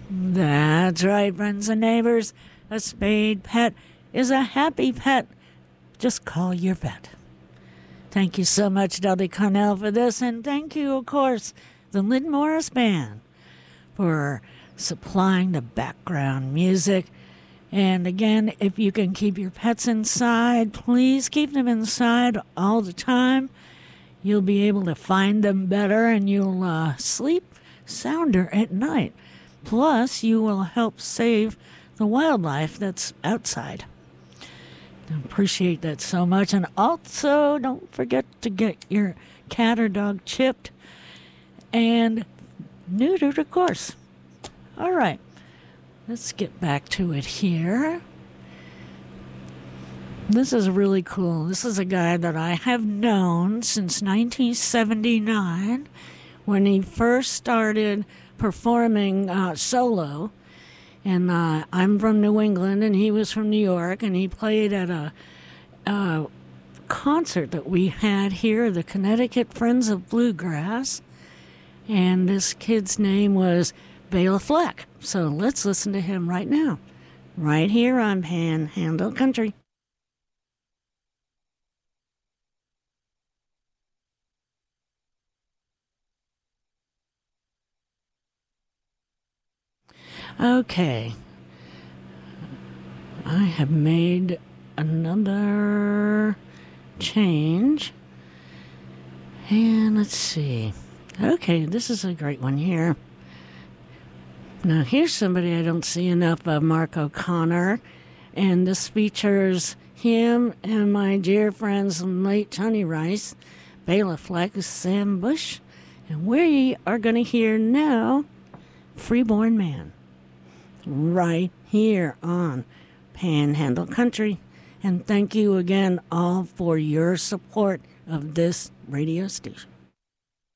That's right, friends and neighbors. A spayed pet is a happy pet. Just call your vet. Thank you so much, Dudley Connell, for this, and thank you, of course, the Lynn Morris Band for supplying the background music. And again, if you can keep your pets inside, please keep them inside all the time. You'll be able to find them better, and you'll sleep sounder at night. Plus, you will help save the wildlife that's outside. I appreciate that so much. And also, don't forget to get your cat or dog chipped and neutered, of course. All right, let's get back to it here. This is really cool. This is a guy that I have known since 1979 when he first started performing solo. And I'm from New England, and he was from New York, and he played at a concert that we had here, the Connecticut Friends of Bluegrass. And this kid's name was Bela Fleck. So let's listen to him right now, right here on Panhandle Country. Okay. I have made another change. And let's see. Okay, this is a great one here. Now, here's somebody I don't see enough of, Mark O'Connor. And this features him and my dear friends, late Tony Rice, Bela Fleck, Sam Bush. And we are going to hear now Freeborn Man, right here on Panhandle Country. And thank you again all for your support of this radio station.